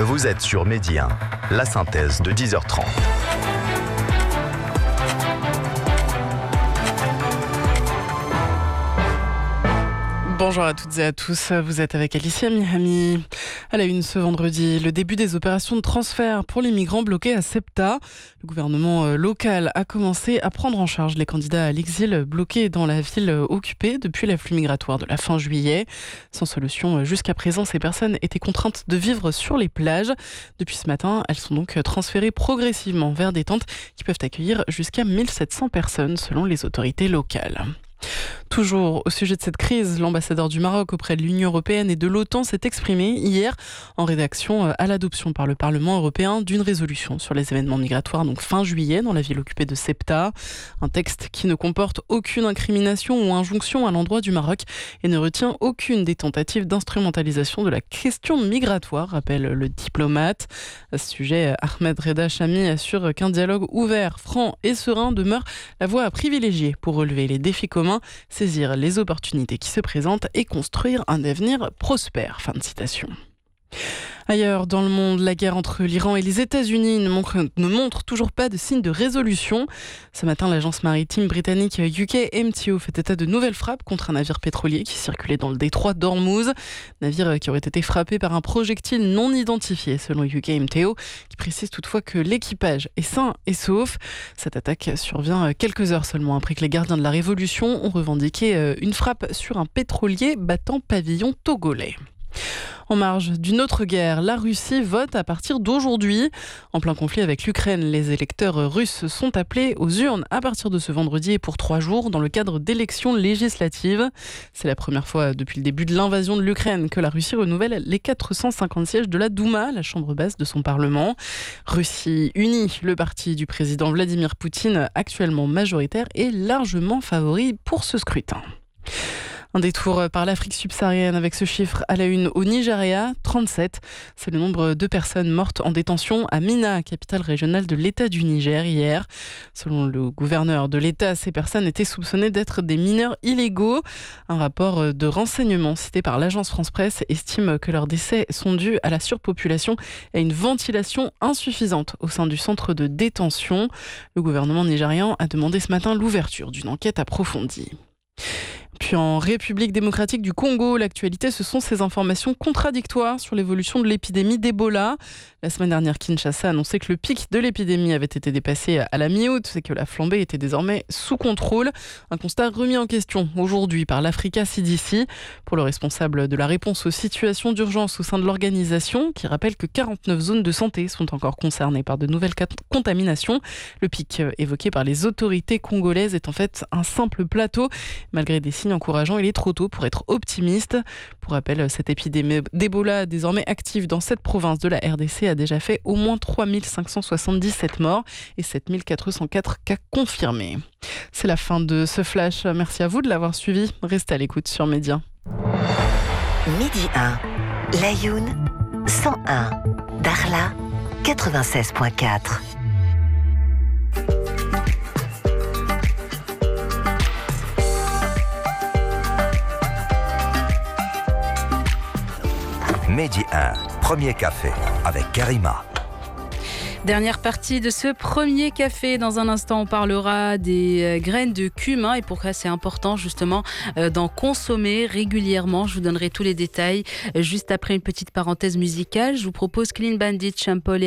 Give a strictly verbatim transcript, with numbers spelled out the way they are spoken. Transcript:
Vous êtes sur Midi un, la synthèse de dix heures trente. Bonjour à toutes et à tous, vous êtes avec Alicia Mihami. À la une ce vendredi, le début des opérations de transfert pour les migrants bloqués à Ceuta. Le gouvernement local a commencé à prendre en charge les candidats à l'exil bloqués dans la ville occupée depuis l'afflux migratoire de la fin juillet. Sans solution jusqu'à présent, ces personnes étaient contraintes de vivre sur les plages. Depuis ce matin, elles sont donc transférées progressivement vers des tentes qui peuvent accueillir jusqu'à mille sept cents personnes selon les autorités locales. Toujours au sujet de cette crise, l'ambassadeur du Maroc auprès de l'Union européenne et de l'OTAN s'est exprimé hier en rédaction à l'adoption par le Parlement européen d'une résolution sur les événements migratoires, donc fin juillet, dans la ville occupée de Ceuta. Un texte qui ne comporte aucune incrimination ou injonction à l'endroit du Maroc et ne retient aucune des tentatives d'instrumentalisation de la question migratoire, rappelle le diplomate. À ce sujet, Ahmed Reda Chami assure qu'un dialogue ouvert, franc et serein demeure la voie à privilégier pour relever les défis communs, saisir les opportunités qui se présentent et construire un avenir prospère. Fin de citation. Ailleurs dans le monde, la guerre entre l'Iran et les États-Unis ne montre, ne montre toujours pas de signe de résolution. Ce matin, l'agence maritime britannique U K M T O fait état de nouvelles frappes contre un navire pétrolier qui circulait dans le détroit d'Ormuz. Navire qui aurait été frappé par un projectile non identifié, selon U K M T O, qui précise toutefois que l'équipage est sain et sauf. Cette attaque survient quelques heures seulement après que les gardiens de la Révolution ont revendiqué une frappe sur un pétrolier battant pavillon togolais. En marge d'une autre guerre, la Russie vote à partir d'aujourd'hui. En plein conflit avec l'Ukraine, les électeurs russes sont appelés aux urnes à partir de ce vendredi et pour trois jours dans le cadre d'élections législatives. C'est la première fois depuis le début de l'invasion de l'Ukraine que la Russie renouvelle les quatre cent cinquante sièges de la Douma, la chambre basse de son Parlement. Russie unie, le parti du président Vladimir Poutine, actuellement majoritaire, est largement favori pour ce scrutin. Un détour par l'Afrique subsaharienne avec ce chiffre à la une au Nigeria, trente-sept. C'est le nombre de personnes mortes en détention à Minna, capitale régionale de l'État du Niger, hier. Selon le gouverneur de l'État, ces personnes étaient soupçonnées d'être des mineurs illégaux. Un rapport de renseignement cité par l'agence France-Presse estime que leurs décès sont dus à la surpopulation et à une ventilation insuffisante au sein du centre de détention. Le gouvernement nigérian a demandé ce matin l'ouverture d'une enquête approfondie. Puis en République démocratique du Congo, l'actualité, ce sont ces informations contradictoires sur l'évolution de l'épidémie d'Ebola. La semaine dernière, Kinshasa a annoncé que le pic de l'épidémie avait été dépassé à la mi-août et que la flambée était désormais sous contrôle. Un constat remis en question aujourd'hui par l'Africa C D C pour le responsable de la réponse aux situations d'urgence au sein de l'organisation, qui rappelle que quarante-neuf zones de santé sont encore concernées par de nouvelles contaminations. Le pic évoqué par les autorités congolaises est en fait un simple plateau. Malgré des signes encourageants, il est trop tôt pour être optimiste. Pour rappel, cette épidémie d'Ebola, désormais active dans cette province de la R D C, a déjà fait au moins trois mille cinq cent soixante-dix-sept morts et sept mille quatre cent quatre cas confirmés. C'est la fin de ce flash. Merci à vous de l'avoir suivi. Restez à l'écoute sur Média. Midi un, Layoun, cent un, Darla, quatre-vingt-seize virgule quatre. Midi un, premier café avec Karima. Dernière partie de ce premier café. Dans un instant, on parlera des graines de cumin et pourquoi c'est important justement d'en consommer régulièrement. Je vous donnerai tous les détails juste après une petite parenthèse musicale. Je vous propose Clean Bandit, Champol